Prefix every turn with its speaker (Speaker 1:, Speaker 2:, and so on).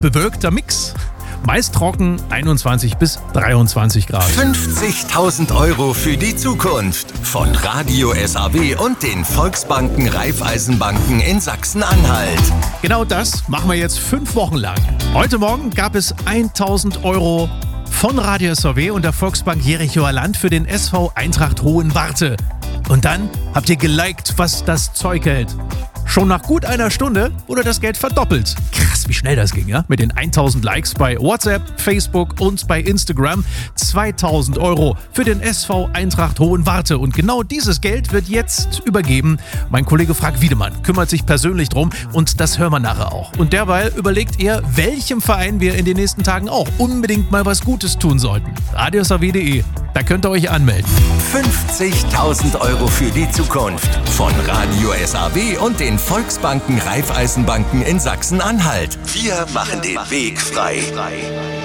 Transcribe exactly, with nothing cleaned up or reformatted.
Speaker 1: bewölkter Mix. Meist trocken, einundzwanzig bis dreiundzwanzig Grad.
Speaker 2: fünfzigtausend Euro für die Zukunft von Radio S A W und den Volksbanken Raiffeisenbanken in Sachsen-Anhalt.
Speaker 1: Genau das machen wir jetzt fünf Wochen lang. Heute Morgen gab es tausend Euro von Radio S A W und der Volksbank Jerichoer Land für den S V Eintracht Hohenwarte. Und dann habt ihr geliked, was das Zeug hält. Schon nach gut einer Stunde wurde das Geld verdoppelt. Krass, wie schnell das ging, ja? Mit den tausend Likes bei WhatsApp, Facebook und bei Instagram. zweitausend Euro für den S V Eintracht Hohenwarte. Und genau dieses Geld wird jetzt übergeben. Mein Kollege Frank Wiedemann kümmert sich persönlich drum und das hören wir nachher auch. Und derweil überlegt er, welchem Verein wir in den nächsten Tagen auch unbedingt mal was Gutes tun sollten. radio s a w punkt de, da könnt ihr euch anmelden.
Speaker 2: fünfzigtausend Euro für die Zukunft von Radio S A W und den Volksbanken Raiffeisenbanken in Sachsen-Anhalt. Wir machen den Weg frei.